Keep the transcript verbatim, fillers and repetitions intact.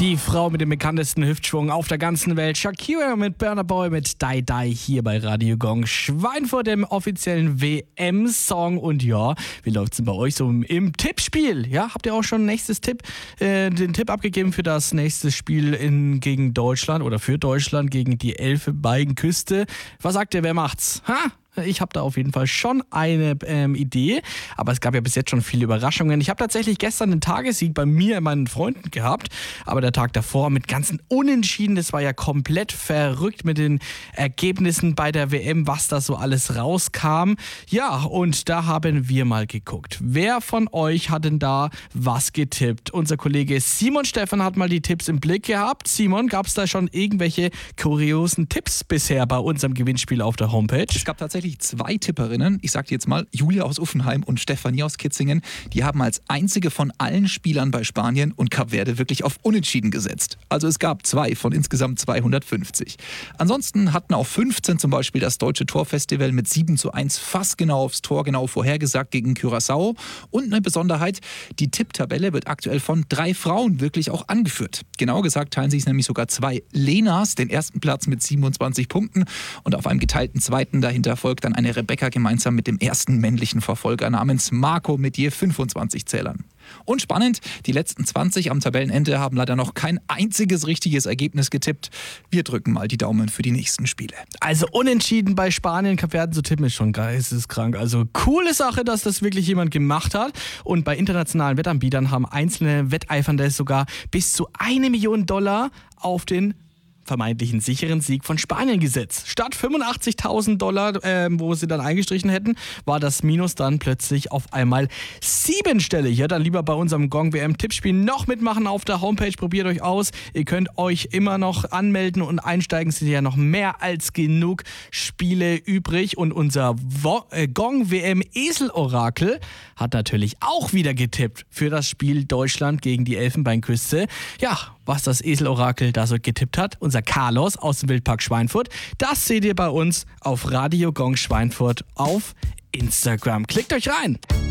Die Frau mit dem bekanntesten Hüftschwung auf der ganzen Welt, Shakira mit Burna Boy mit Die Die hier bei Radio Gong. Schweinfurt im offiziellen W M-Song. Und ja, wie läuft's denn bei euch so im, im Tippspiel? Ja, habt ihr auch schon nächstes Tipp, äh, den Tipp abgegeben für das nächste Spiel in, gegen Deutschland oder für Deutschland gegen die Elfenbeinküste? Was sagt ihr, wer macht's? Ha? Ich habe da auf jeden Fall schon eine ähm, Idee, aber es gab ja bis jetzt schon viele Überraschungen. Ich habe tatsächlich gestern den Tagessieg bei mir und meinen Freunden gehabt, aber der Tag davor mit ganzen Unentschieden, das war ja komplett verrückt mit den Ergebnissen bei der W M, was da so alles rauskam. Ja, und da haben wir mal geguckt. Wer von euch hat denn da was getippt? Unser Kollege Simon Stefan hat mal die Tipps im Blick gehabt. Simon, gab es da schon irgendwelche kuriosen Tipps bisher bei unserem Gewinnspiel auf der Homepage? Es gab tatsächlich zwei Tipperinnen, ich sag dir jetzt mal, Julia aus Uffenheim und Stefanie aus Kitzingen, die haben als einzige von allen Spielern bei Spanien und Kap Verde wirklich auf Unentschieden gesetzt. Also es gab zwei von insgesamt zweihundertfünfzig. Ansonsten hatten auch fünfzehn zum Beispiel das Deutsche Torfestival mit sieben zu eins fast genau aufs Tor genau vorhergesagt gegen Curaçao. Und eine Besonderheit, die Tipptabelle wird aktuell von drei Frauen wirklich auch angeführt. Genau gesagt teilen sich nämlich sogar zwei Lenas den ersten Platz mit siebenundzwanzig Punkten und auf einem geteilten zweiten dahinter folgt dann eine Rebecca gemeinsam mit dem ersten männlichen Verfolger namens Marco mit je fünfundzwanzig Zählern. Und spannend, die letzten zwanzig am Tabellenende haben leider noch kein einziges richtiges Ergebnis getippt. Wir drücken mal die Daumen für die nächsten Spiele. Also unentschieden bei Spanien, Kap Verde zu tippen ist schon geisteskrank. Also coole Sache, dass das wirklich jemand gemacht hat. Und bei internationalen Wettanbietern haben einzelne Wetteifernde sogar bis zu eine Million Dollar auf den vermeintlichen sicheren Sieg von Spanien gesetzt. Statt fünfundachtzigtausend Dollar, äh, wo sie dann eingestrichen hätten, war das Minus dann plötzlich auf einmal siebenstellig. Ja, dann lieber bei unserem Gong W M-Tippspiel noch mitmachen auf der Homepage. Probiert euch aus. Ihr könnt euch immer noch anmelden und einsteigen. Es sind ja noch mehr als genug Spiele übrig. Und unser Wo- äh, Gong W M-Esel-Orakel hat natürlich auch wieder getippt für das Spiel Deutschland gegen die Elfenbeinküste. Ja, was das Esel-Orakel da so getippt hat, unser Carlos aus dem Wildpark Schweinfurt, das seht ihr bei uns auf Radio Gong Schweinfurt auf Instagram. Klickt euch rein!